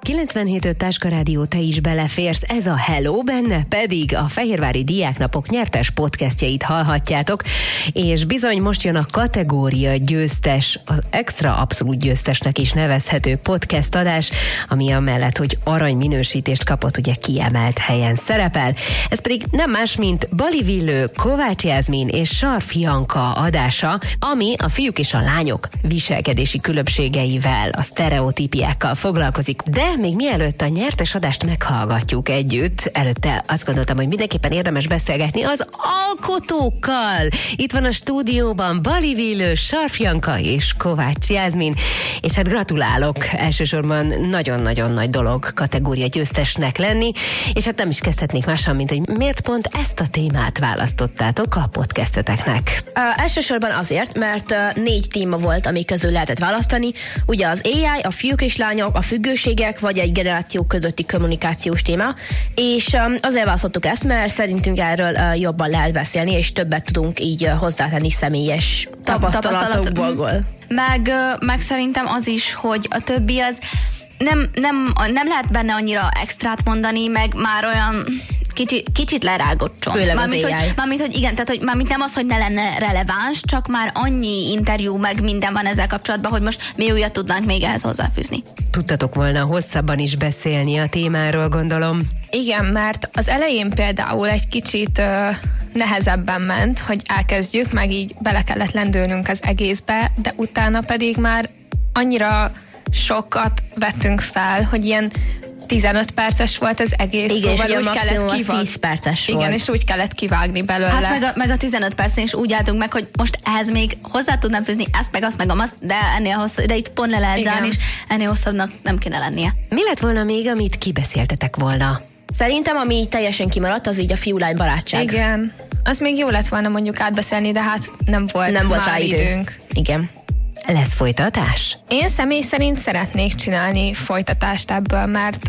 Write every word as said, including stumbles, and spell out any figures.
kilencvenhét öt Táska Rádió, te is beleférsz, ez a Hello, benne pedig a Fehérvári Diáknapok nyertes podcastjeit hallhatjátok, és bizony most jön a kategória győztes, az extra abszolút győztesnek is nevezhető podcast adás, ami amellett, hogy arany minősítést kapott, ugye kiemelt helyen szerepel. Ez pedig nem más, mint Bali Villő, Kovács Jászmin és Sarf Janka adása, ami a fiúk és a lányok viselkedési különbségeivel, a sztereotípiákkal foglalkozik. De még mielőtt a nyertes adást meghallgatjuk együtt, előtte azt gondoltam, hogy mindenképpen érdemes beszélgetni az alkotókkal. Itt van a stúdióban Bali Villő, Sarf Janka és Kovács Jászmin, és hát gratulálok, elsősorban nagyon-nagyon nagy dolog kategória győztesnek lenni, és hát nem is kezdhetnék mással, mint hogy miért pont ezt a témát választottátok a podcasteteknek. Uh, elsősorban azért, mert uh, négy téma volt, ami közül lehetett választani. Ugye az á i, a fiúk és lányok, a függőségek, vagy egy generáció közötti kommunikációs téma. És um, azért választottuk ezt, mert szerintünk erről uh, jobban lehet beszélni, és többet tudunk így uh, hozzátenni személyes tapasztalatokból. Meg, meg szerintem az is, hogy a többi az nem, nem, nem lehet benne annyira extrát mondani, meg már olyan kicsit, kicsit lerágott csont. Főleg mármint, az hogy, mármint, hogy igen, tehát hogy mármint nem az, hogy ne lenne releváns, csak már annyi interjú meg minden van ezzel kapcsolatban, hogy most mi újat tudnánk még ehhez hozzáfűzni. Tudtatok volna hosszabban is beszélni a témáról, gondolom. Igen, mert az elején például egy kicsit uh, nehezebben ment, hogy elkezdjük, meg így bele kellett lendülnünk az egészbe, de utána pedig már annyira sokat vettünk fel, hogy ilyen tizenöt perces volt az egész, igen, szóval úgy kellett kivágni. tíz perces igen, volt. és úgy kellett kivágni belőle. Hát meg a, meg a tizenöt percén is úgy álltunk meg, hogy most ehhez még hozzá tudnám fűzni ezt, meg azt, meg azt, de ennél hosszabb, de itt pont le lehet zárni, és ennél hosszabbnak nem kéne lennie. Mi lett volna még, amit kibeszéltetek volna? Szerintem, ami teljesen kimaradt, az így a fiú-lány barátság. Igen. Az még jó lett volna mondjuk átbeszélni, de hát nem volt, nem volt már rá idő. időnk. Igen. Lesz folytatás? Én személy szerint szeretnék csinálni folytatást ebből, mert